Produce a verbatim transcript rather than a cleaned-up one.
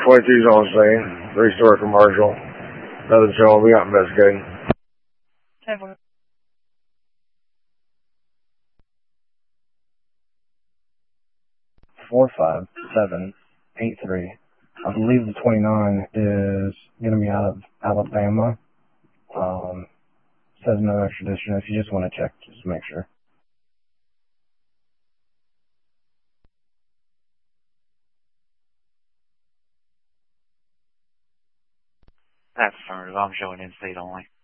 twenty-two's on scene. Three-story commercial. Nothing showing. We got investigating. Four five seven eight three. I believe the twenty-nine is going to be out of Alabama. Um, says no extradition. If you just want to check, just make sure. That's affirmative. I'm showing in state only.